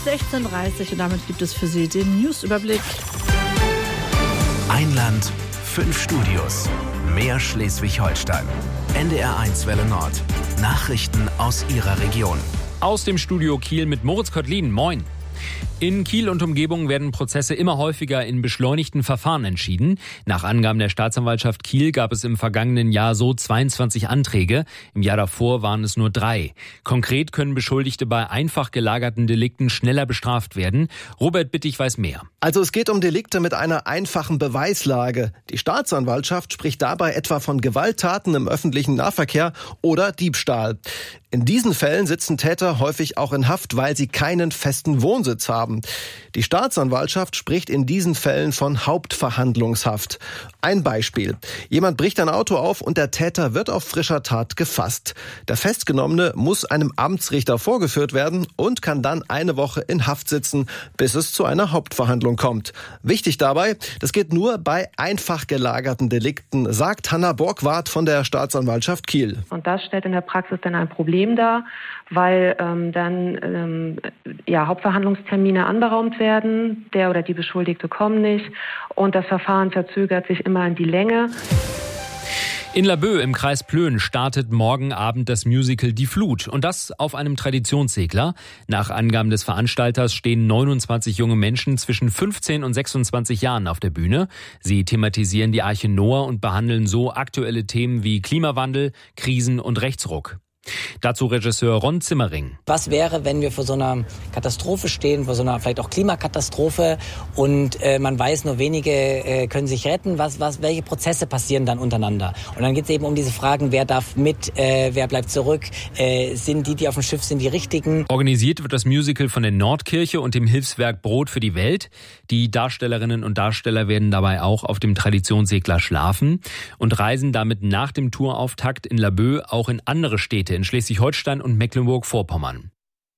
16:30 und damit gibt es für Sie den Newsüberblick. Ein Land, 5 Studios, mehr Schleswig-Holstein. NDR1 Welle Nord. Nachrichten aus Ihrer Region. Aus dem Studio Kiel mit Moritz Kottlin. Moin. In Kiel und Umgebung werden Prozesse immer häufiger in beschleunigten Verfahren entschieden. Nach Angaben der Staatsanwaltschaft Kiel gab es im vergangenen Jahr so 22 Anträge. Im Jahr davor waren es nur 3. Konkret können Beschuldigte bei einfach gelagerten Delikten schneller bestraft werden. Robert Bittig weiß mehr. Also es geht um Delikte mit einer einfachen Beweislage. Die Staatsanwaltschaft spricht dabei etwa von Gewalttaten im öffentlichen Nahverkehr oder Diebstahl. In diesen Fällen sitzen Täter häufig auch in Haft, weil sie keinen festen Wohnsitz haben. Die Staatsanwaltschaft spricht in diesen Fällen von Hauptverhandlungshaft. Ein Beispiel. Jemand bricht ein Auto auf und der Täter wird auf frischer Tat gefasst. Der Festgenommene muss einem Amtsrichter vorgeführt werden und kann dann eine Woche in Haft sitzen, bis es zu einer Hauptverhandlung kommt. Wichtig dabei, das geht nur bei einfach gelagerten Delikten, sagt Hanna Borgward von der Staatsanwaltschaft Kiel. Und das stellt in der Praxis dann ein Problem dar, weil Hauptverhandlungstermine anberaumt werden, der oder die Beschuldigte kommen nicht und das Verfahren verzögert sich immer in die Länge. In Laboe im Kreis Plön startet morgen Abend das Musical Die Flut und das auf einem Traditionssegler. Nach Angaben des Veranstalters stehen 29 junge Menschen zwischen 15 und 26 Jahren auf der Bühne. Sie thematisieren die Arche Noah und behandeln so aktuelle Themen wie Klimawandel, Krisen und Rechtsruck. Dazu Regisseur Ron Zimmering. Was wäre, wenn wir vor so einer Katastrophe stehen, vor so einer vielleicht auch Klimakatastrophe und man weiß, nur wenige können sich retten? Welche Prozesse passieren dann untereinander? Und dann geht es eben um diese Fragen, wer darf mit, wer bleibt zurück? Sind die auf dem Schiff, sind die richtigen? Organisiert wird das Musical von der Nordkirche und dem Hilfswerk Brot für die Welt. Die Darstellerinnen und Darsteller werden dabei auch auf dem Traditionssegler schlafen und reisen damit nach dem Tourauftakt in Laboe auch in andere Städte in Schleswig-Holstein und Mecklenburg-Vorpommern.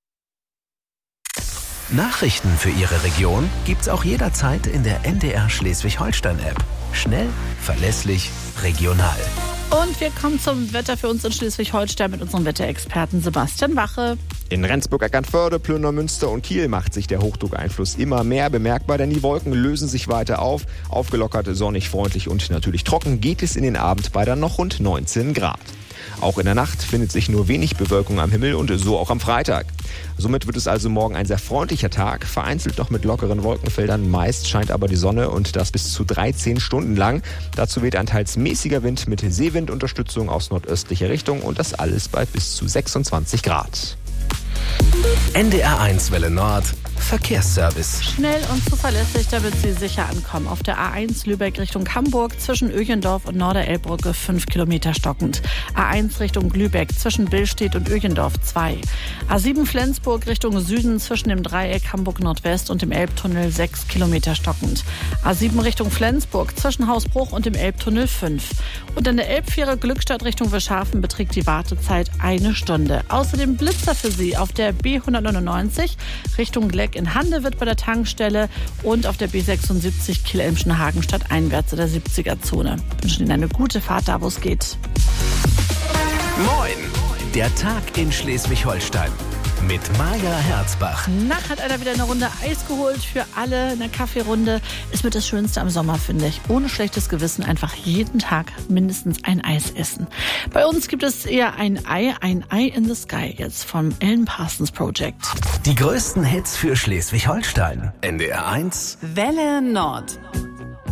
Nachrichten für Ihre Region gibt's auch jederzeit in der NDR Schleswig-Holstein-App. Schnell, verlässlich, regional. Und wir kommen zum Wetter für uns in Schleswig-Holstein mit unserem Wetterexperten Sebastian Wache. In Rendsburg, Eckernförde, Plöner, Münster und Kiel macht sich der Hochdruckeinfluss immer mehr bemerkbar, denn die Wolken lösen sich weiter auf. Aufgelockert, sonnig, freundlich und natürlich trocken geht es in den Abend bei dann noch rund 19 Grad. Auch in der Nacht findet sich nur wenig Bewölkung am Himmel und so auch am Freitag. Somit wird es also morgen ein sehr freundlicher Tag, vereinzelt noch mit lockeren Wolkenfeldern. Meist scheint aber die Sonne und das bis zu 13 Stunden lang. Dazu weht ein teils mäßiger Wind mit Seewindunterstützung aus nordöstlicher Richtung und das alles bei bis zu 26 Grad. NDR1 Welle Nord. Verkehrsservice. Schnell und zuverlässig, damit Sie sicher ankommen. Auf der A1 Lübeck Richtung Hamburg zwischen Öjendorf und Norderelbbrücke 5 Kilometer stockend. A1 Richtung Lübeck zwischen Billstedt und Öjendorf 2. A7 Flensburg Richtung Süden zwischen dem Dreieck Hamburg Nordwest und dem Elbtunnel 6 Kilometer stockend. A7 Richtung Flensburg zwischen Hausbruch und dem Elbtunnel 5. Und an der Elbfähre Glückstadt Richtung Wischhafen beträgt die Wartezeit 1 Stunde. Außerdem Blitzer für Sie auf der B199 Richtung Gleck in Hande wird bei der Tankstelle und auf der B76 Kiel-Elmschen-Hagenstadt einwärts in der 70er-Zone. Wir wünschen Ihnen eine gute Fahrt da, wo es geht. Moin! Der Tag in Schleswig-Holstein mit Maja Herzbach. Hat einer wieder eine Runde Eis geholt für alle, eine Kaffeerunde. Ist mit das Schönste am Sommer, finde ich. Ohne schlechtes Gewissen einfach jeden Tag mindestens ein Eis essen. Bei uns gibt es eher ein Eye in the Sky jetzt vom Alan Parsons Project. Die größten Hits für Schleswig-Holstein. NDR1 Welle Nord.